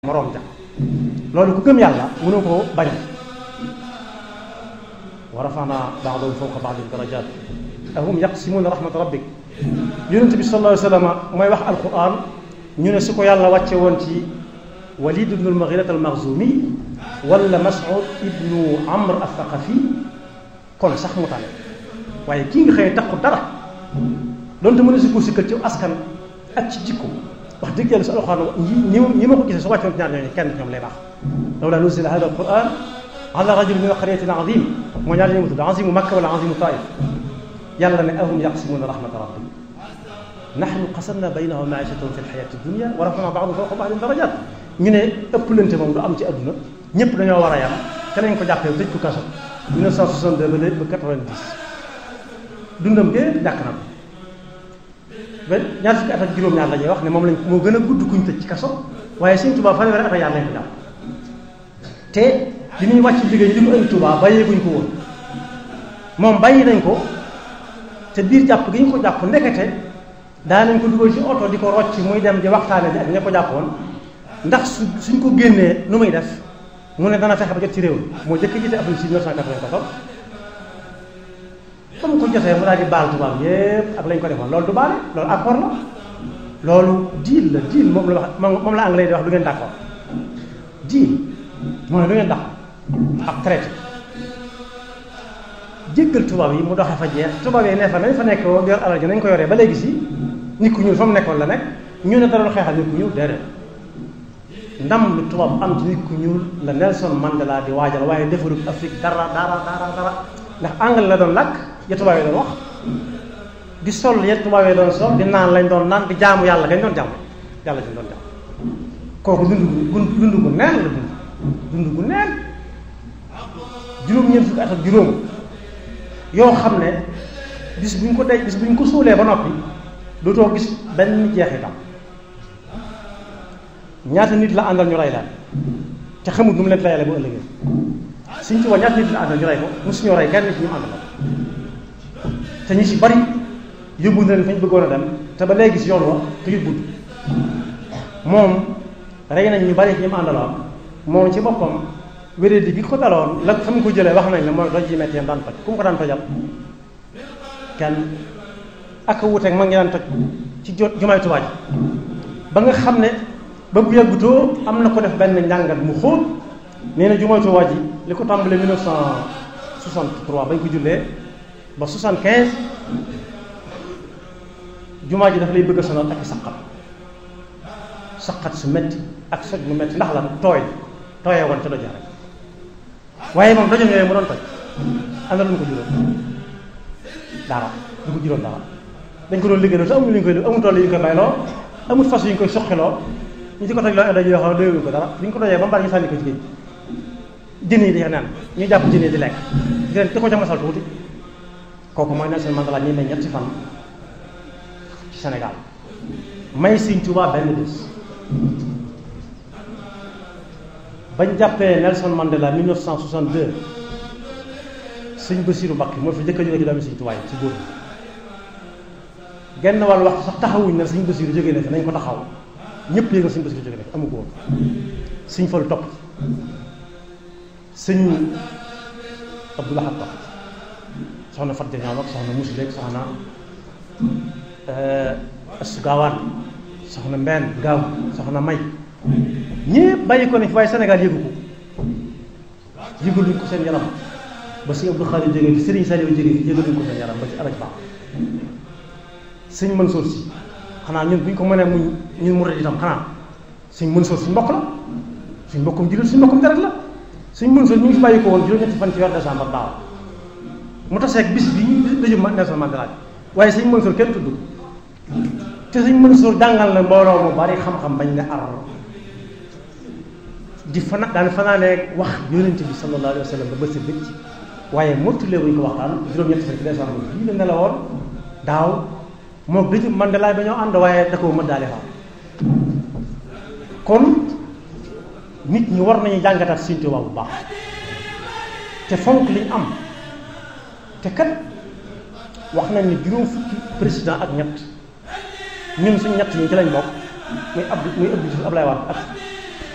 moroom ja loolu ku gëm yàlla mënoo koo bañ wa rafa'naa ba'dahum fawqa ba'din darajaat ahum yaqsimuuna rahmata rabbik yonent bi sallallahu alayhi wa sallam mooy wax alquran ñu ne su ko yàlla wàcce woon ci Walid ibnu al-Mughira al-Makhzumi wala Mas'ud ibnu Amr al-Thaqafi kon sax mu tànn waaye kii nga xëy taxu dara doonte mën a si ko sikkal ci askan ak ci jikko wax dëgg yàlla su alquran ñi ma ko gisee su wàccoon ci ñaar ñooñu kenn ñoom lay baax lawlaa nuzila hada alquran ala rajulin min qaryatin azim moo ñaar ñu mu tudd azimu Makka wala azimu Taif yàlla ne ahum yaqsimuuna rahmata rabbik nahnu qasamna baynahum ma'ishatahum fi lxayati dunya wa rafa'na ba'dahum fawqa ba'din darajat ñu ne ëpplante moom du am ci adduna ñëpp dañoo war a yam te nañ ko jàppee tëj ko kaso 1962 ba léegi ba 90 dundam gépp jàkk na ba ñaar fukki at ak juróom-ñaar la ñuy wax ne moom lañ moo gën a gudd kuñ tëj ci kaso waaye Sëñ Tuubaa fanweeri at ak yàlla lañ ko jàpp te li ñuy wàcc liggéey li mu indi Tuubaa bàyyeeguñ ko woon moom bàyyi nañ ko te biir jàpp gi ñu ko jàpp ndekete daa nañ ko dugal ci oto di ko rocc muy dem di waxtaane ji ak ña ko jàppoon ndax suñ ko génnee nu muy def mu ne dana fexe ba jot ci réew mi moo jëkk jiite Afrique si 1994 ba mu ko jotee mu daal di baal tubaab yépp ak lañ ko defoon loolu du baale loolu accord la loolu deal la deal moom la wax moom la anglais di wax du ngeen d'accord deal mooy lu ngeen d'accord ak traité jéggal tubaab yi mu doxee fa jeex tubaab yi ne fa nañ fa nekk woo yor alal ji nañ ko yoree ba léegi si nit ku ñuul fa mu nekkoon la nekk ñu ne da doon xeexal nit ku ñuul déedéet ndam lu tubaab am ci nit ku ñuul la Nelson Mandela di waajal waaye defarul Afrique dara ndax anglais la doon làkk ya tubaab yi doon wax di sol ya tubaab yi doon sol di naan lañ doon naan di jaamu yàlla gañ doon jaamu yàlla dañ doon jaamu kooku dund gu neen la dund gu neen juróom-ñeent fukki at ak juróom yoo xam ne bis bu ñu ko suulee ba noppi dootoo gis benn jeexitam ñaata nit la àndal ñu rey leen te xamut nu mu leen layale bu ëllëgee Sëñ Tuubaa ñaata nit la àndal ñu rey ko mosuñu rey kenn ci ñu àndal te ñi ci bari yóbbu na leen fañ bëggoon a dem te ba léegi si yoon wa te yóbbu moom rey nañ ñu bari ci ñu àndaloon moom ci boppam wéradi bi ko daloon la fa mu ko jëlee wax nañ ne mooy doj yi metti yam daan toj ku mu ko daan tojal kenn ak wuuteeg ma ngi daan toj ci jumaay Tuubaa ji ba nga xam ne ba bu yàggutoo am na ko def benn njàngat mu xóot nee na jumaay Tuubaa ji li ko tàmbalee 1963 bañ ko jullee ba 75 jumaa ji dafa lay bëgg a sonal ak i saqat su metti ak soj mu metti ndax la tooyee woon ca doj rek waaye moom dojam yooyu mu doon toj am na lu mu ko juróom dara du ko juróom dara dañ ko doon liggéey te amuñu lu ñu koy amul tool yu ñu koy bayloo amul fas yu ñu koy soqiloo ñu ci ko toj loo doj yoo xam ne doyewuñu ko dara bi ñu ko dojee ba mu bari ñu sànni ko ci géej jën yi di naan ñu jàpp jën yi di lekk di ko ca masal tuuti kooku mooy Nelson Mandela ñi ne ñetti fan ci Sénégal may Sëñ Tuubaa benn bés bañ jàppee Nelson Mandela 1962 Sëñ Basiru Mbakke moo fi njëkk a jóge ci doomi Sëñ Tuubaa yi ci góor genn wàllu waxtu sax taxawuñ ne Sëñ Basiru jógee na fi nañ ko taxaw ñëpp yéeg na Sëñ Basiru jógee na fi amu ko woon Sëñ Fallu topp Sëñ Abdou Lahad topp soxna Fatou Diagne ak soxna Moussa Léegi soxna Astou Gawane soxna Mbène Gaaw soxna May ñépp bàyyi ko ne fi waaye Sénégal yëgu ko yëgaluñ ko seen yaram ba Sëñ Abdou Khadir jógee fi Sëriñ Saliou jógee fi yëgaluñ ko seen yaram ba ci alaj baax Sëñ Mansour Si xanaa ñun bu ñu ko mënee muñ ñun murid itam xanaa Sëñ Mansour suñ mbokk la suñ mbokkum jullit suñ mbokkum deret la Sëñ Mansour ñu ngi fi bàyyi ko woon juróom-ñetti fan ci weer décembre daaw mu taseeg bis bi ñu dëju Nelson Mandela waaye Sëñ Mansour kenn tudd te Sëñ Mansour jàngal na mbooloo mu bari xam-xam bañ ne ar di daan fanaanee wax yonent bi sallallahu alayhi wa sallam ba bët sa bëcc waaye mottulee wuñ ko waxtaan juróom-ñetti fan ci décembre bii la nelawoon daaw moo dëju Mandela ba ñoo ànd waaye da koo mën daale faaw kon nit ñi war nañu jàngataat Sëñ Tuubaa bu baax te fonk liñ am te kat wax nañ ne juróom fukki président ak ñett ñun suñ ñett ñi ci lañ bokk muy Abdou Diouf Abdoulaye Wade ak